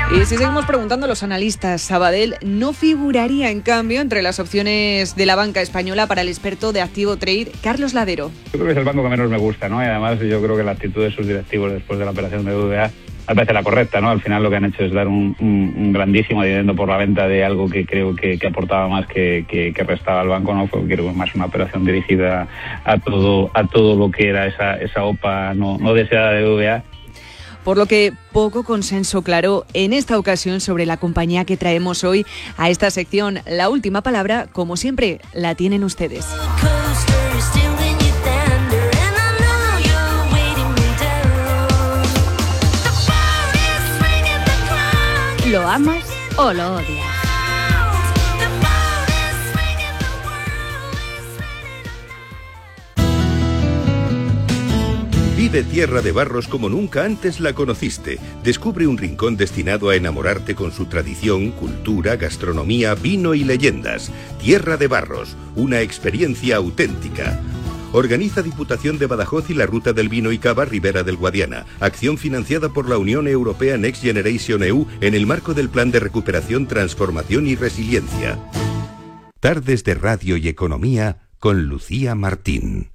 Y si seguimos preguntando a los analistas, Sabadell no figuraría, en cambio, entre las opciones de la banca española para el experto de Activo Trade, Carlos Ladero. Yo creo que es el banco que menos me gusta, ¿no? Y además yo creo que la actitud de sus directivos después de la operación de BBVA me parece la correcta, ¿no? Al final lo que han hecho es dar un grandísimo dividendo por la venta de algo que creo que aportaba más que restaba al banco, ¿no? Fue, creo, más una operación dirigida a todo lo que era esa OPA no deseada de BBVA. Por lo que poco consenso claro en esta ocasión sobre la compañía que traemos hoy a esta sección. La última palabra, como siempre, la tienen ustedes. ¿Lo amas o lo odias? Vive Tierra de Barros como nunca antes la conociste. Descubre un rincón destinado a enamorarte con su tradición, cultura, gastronomía, vino y leyendas. Tierra de Barros, una experiencia auténtica. Organiza Diputación de Badajoz y la Ruta del Vino y Cava Ribera del Guadiana. Acción financiada por la Unión Europea Next Generation EU en el marco del Plan de Recuperación, Transformación y Resiliencia. Tardes de Radio y Economía con Lucía Martín.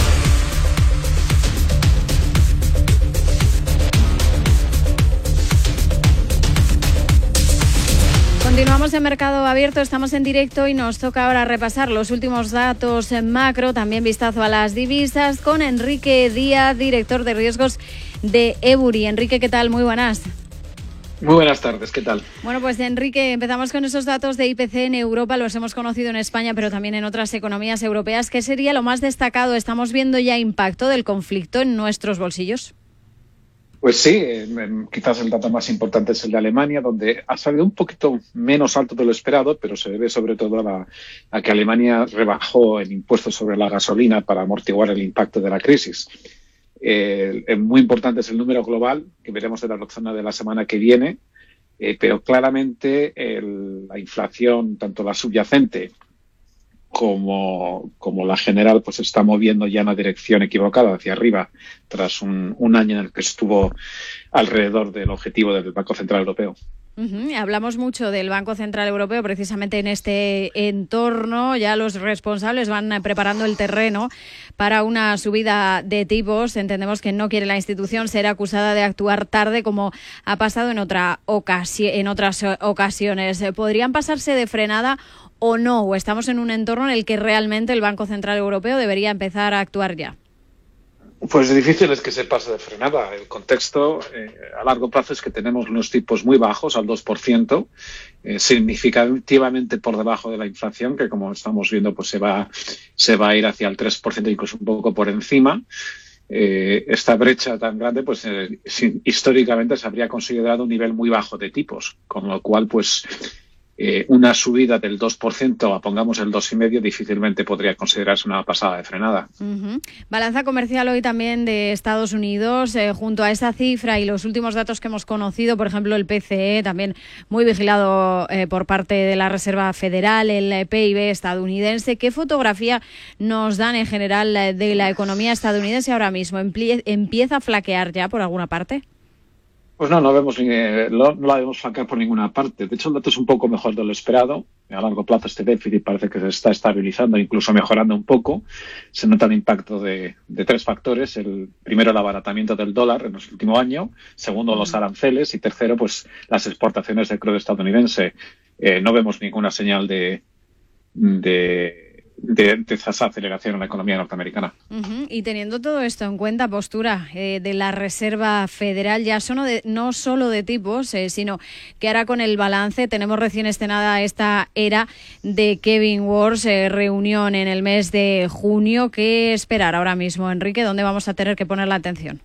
Continuamos en Mercado Abierto, estamos en directo y nos toca ahora repasar los últimos datos en macro, también vistazo a las divisas con Enrique Díaz, director de riesgos de Ebury. Enrique, ¿qué tal? Muy buenas. Muy buenas tardes, ¿qué tal? Bueno, pues Enrique, empezamos con esos datos de IPC en Europa, los hemos conocido en España, pero también en otras economías europeas. ¿Qué sería lo más destacado? ¿Estamos viendo ya impacto del conflicto en nuestros bolsillos? Pues sí, quizás el dato más importante es el de Alemania, donde ha salido un poquito menos alto de lo esperado, pero se debe sobre todo a que Alemania rebajó el impuesto sobre la gasolina para amortiguar el impacto de la crisis. Muy importante es el número global, que veremos en la eurozona de la semana que viene, pero claramente la inflación, tanto la subyacente como la general, pues se está moviendo ya en la dirección equivocada, hacia arriba, tras un año en el que estuvo alrededor del objetivo del Banco Central Europeo. Hablamos mucho del Banco Central Europeo precisamente en este entorno. Ya los responsables van preparando el terreno para una subida de tipos. Entendemos que no quiere la institución ser acusada de actuar tarde, como ha pasado en otras ocasiones. ¿Podrían pasarse de frenada o no? ¿O estamos en un entorno en el que realmente el Banco Central Europeo debería empezar a actuar ya? Pues difícil es que se pase de frenada. El contexto a largo plazo es que tenemos unos tipos muy bajos, al 2%, significativamente por debajo de la inflación, que como estamos viendo pues se va a ir hacia el 3%, incluso un poco por encima. Esta brecha tan grande, pues históricamente se habría considerado un nivel muy bajo de tipos, con lo cual pues una subida del 2%, pongamos el 2,5%, difícilmente podría considerarse una pasada de frenada. Balanza comercial hoy también de Estados Unidos. Junto a esa cifra y los últimos datos que hemos conocido, por ejemplo el PCE, también muy vigilado por parte de la Reserva Federal, el PIB estadounidense. ¿Qué fotografía nos dan en general de la economía estadounidense ahora mismo? ¿Empieza a flaquear ya por alguna parte? Pues no la vemos flaquear por ninguna parte. De hecho, el dato es un poco mejor de lo esperado. A largo plazo este déficit parece que se está estabilizando, incluso mejorando un poco. Se nota el impacto de tres factores. El primero, el abaratamiento del dólar en el último año. Segundo, los aranceles. Y tercero, pues las exportaciones de crudo estadounidense. No vemos ninguna señal de esa aceleración en la economía norteamericana. Y teniendo todo esto en cuenta, postura de la Reserva Federal, ya no solo de tipos, sino que ahora con el balance tenemos recién estrenada esta era de Kevin Warsh, reunión en el mes de junio. ¿Qué esperar ahora mismo, Enrique? ¿Dónde vamos a tener que poner la atención?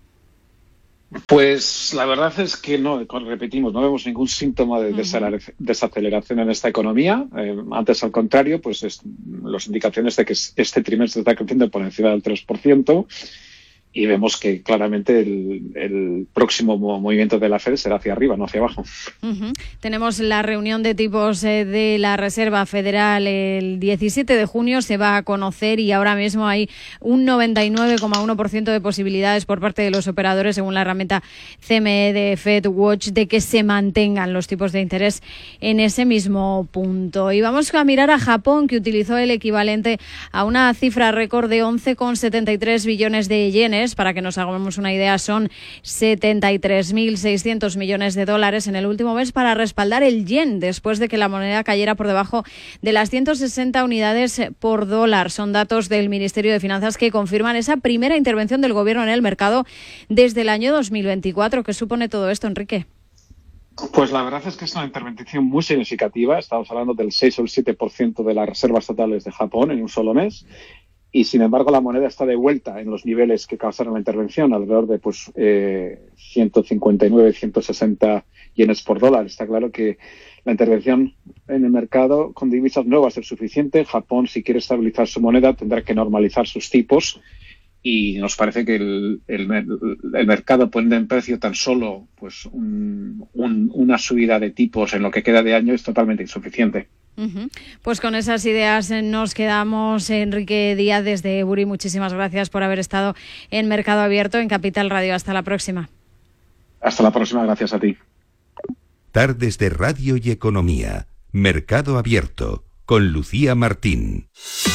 Pues la verdad es que no vemos ningún síntoma de desaceleración en esta economía. Antes, al contrario, pues las indicaciones de que este trimestre está creciendo por encima del 3%. y vemos que claramente el próximo movimiento de la Fed será hacia arriba, no hacia abajo. Tenemos la reunión de tipos de la Reserva Federal el 17 de junio, se va a conocer y ahora mismo hay un 99,1% de posibilidades por parte de los operadores, según la herramienta CME de FedWatch, de que se mantengan los tipos de interés en ese mismo punto. Y vamos a mirar a Japón, que utilizó el equivalente a una cifra récord de 11,73 billones de yenes. Para que nos hagamos una idea, son 73.600 millones de dólares en el último mes para respaldar el yen, después de que la moneda cayera por debajo de las 160 unidades por dólar. Son datos del Ministerio de Finanzas que confirman esa primera intervención del gobierno en el mercado desde el año 2024. ¿Qué supone todo esto, Enrique? Pues la verdad es que es una intervención muy significativa. Estamos hablando del 6 o el 7% de las reservas totales de Japón en un solo mes. Y sin embargo la moneda está de vuelta en los niveles que causaron la intervención, alrededor de 159, 160 yenes por dólar. Está claro que la intervención en el mercado con divisas no va a ser suficiente. Japón, si quiere estabilizar su moneda, tendrá que normalizar sus tipos y nos parece que el mercado pone en precio tan solo una subida de tipos en lo que queda de año es totalmente insuficiente. Pues con esas ideas nos quedamos. Enrique Díaz desde Ebury, muchísimas gracias por haber estado en Mercado Abierto en Capital Radio. Hasta la próxima. Hasta la próxima, gracias a ti. Tardes de Radio y Economía. Mercado Abierto con Lucía Martín.